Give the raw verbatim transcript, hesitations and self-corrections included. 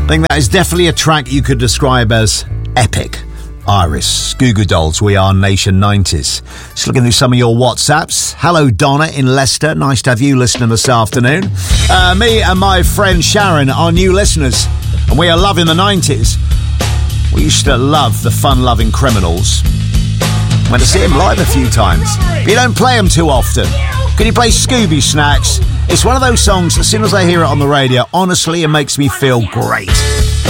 I think that is definitely a track you could describe as epic. Iris, Goo Goo Dolls, We Are Nation nineties. Just looking through some of your WhatsApps. Hello, Donna in Leicester. Nice to have you listening this afternoon. Uh, me and my friend Sharon are new listeners, and we are loving the nineties. We used to love the fun-loving Criminals. Went to see him live a few times, but you don't play them too often. Can you play Scooby Snacks? It's one of those songs, as soon as I hear it on the radio, honestly, it makes me feel great.